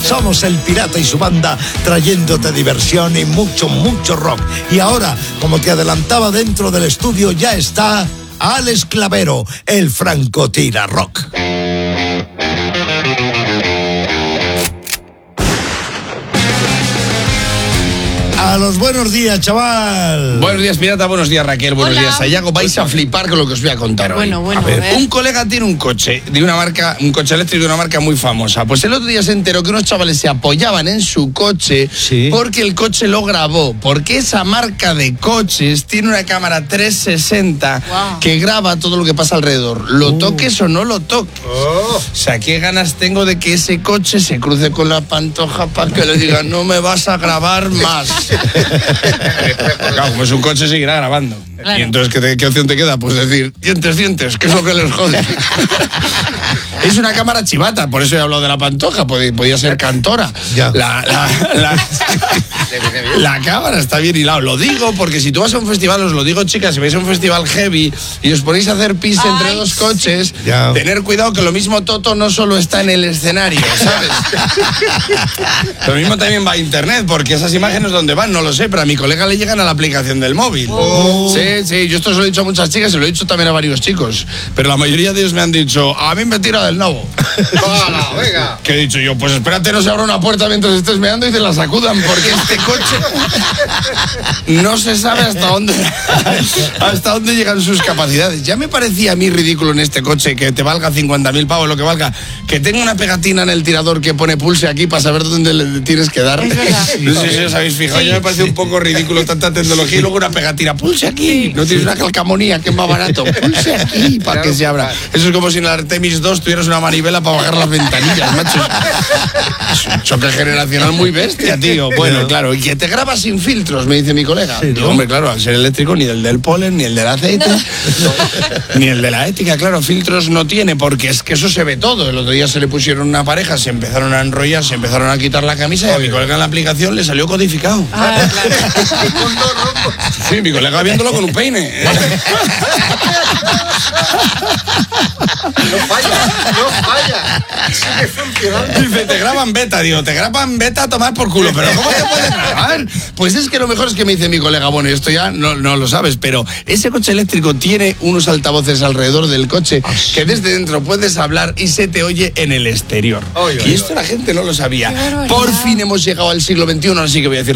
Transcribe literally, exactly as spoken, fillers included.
Somos El Pirata y su banda, trayéndote diversión y mucho, mucho rock. Y ahora, como te adelantaba, dentro del estudio ya está Alex Clavero, el francotira rock. A los buenos días, chaval. Buenos días, Pirata. Buenos días, Raquel. Buenos Hola. días, Sayago. Vais a flipar con lo que os voy a contar Bueno, hoy. bueno, a ver, a ver. un colega tiene un coche de una marca, un coche eléctrico de una marca muy famosa. Pues el otro día se enteró que unos chavales se apoyaban en su coche Sí. porque el coche lo grabó. Porque esa marca de coches tiene una cámara trescientos sesenta Wow. que graba todo lo que pasa alrededor. Lo toques o no lo toques. O sea, qué ganas tengo de que ese coche se cruce con la Pantoja para que le digan, no me vas a grabar más. Claro, como es un coche, seguirá grabando. Claro. Y entonces, ¿qué, te- ¿qué opción te queda? Pues decir, dientes, dientes, que es lo que les jode. Es una cámara chivata, por eso he hablado de la Pantoja, podía, podía ser Cantora. Ya. La, la, la, la cámara está bien hilado. Lo digo porque si tú vas a un festival, os lo digo, chicas, si vais a un festival heavy y os ponéis a hacer pis Ay, entre dos sí. coches, Ya. tener cuidado que lo mismo Toto no solo está en el escenario, ¿sabes? Lo mismo también va a internet, porque esas imágenes donde van, no lo sé, pero a mi colega le llegan a la aplicación del móvil. Sí, sí, yo esto se lo he dicho a muchas chicas, se lo he dicho también a varios chicos, pero la mayoría de ellos me han dicho, a mí me tira del nabo. ¡Hala, venga! Que he dicho yo, pues espérate, no se abra una puerta mientras estés meando y te la sacudan, porque este coche no se sabe hasta dónde hasta dónde llegan sus capacidades. Ya me parecía a mí ridículo en este coche que te valga cincuenta mil pavos, lo que valga, que tenga una pegatina en el tirador que pone pulse aquí para saber dónde le tienes que dar. Es verdad. No sé si os habéis fijado, ya me parece un poco ridículo tanta tecnología y luego una pegatina, pulse aquí. No tienes una calcamonía, que es más barato, pulse aquí para que se abra. Eso es como si en el Artemis dos tuvieras una manivela para bajar las ventanillas, macho. Es un choque generacional muy bestia, tío. Bueno, claro, y que te grabas sin filtros, me dice mi colega. Sí, ¿no? Digo, hombre, claro, al ser eléctrico, ni el del polen, ni el del aceite, ni el de la ética, claro, filtros no tiene, porque es que eso se ve todo. El otro día se le pusieron una pareja, se empezaron a enrollar, se empezaron a quitar la camisa y a mi colega en la aplicación le salió codificado. Ah, claro. Sí, mi colega viéndolo con un peine. ¡No falla! ¡No falla! Sigue funcionando. Dice, te graban beta, digo, te graban beta a tomar por culo, pero ¿cómo te pueden grabar? Pues es que lo mejor es que me dice mi colega, bueno, esto ya no, no lo sabes, pero ese coche eléctrico tiene unos altavoces alrededor del coche que desde dentro puedes hablar y se te oye en el exterior. Oy, oy, Y esto oy. la gente no lo sabía. Qué barbaridad. Por fin hemos llegado al siglo veintiuno, así que voy a decir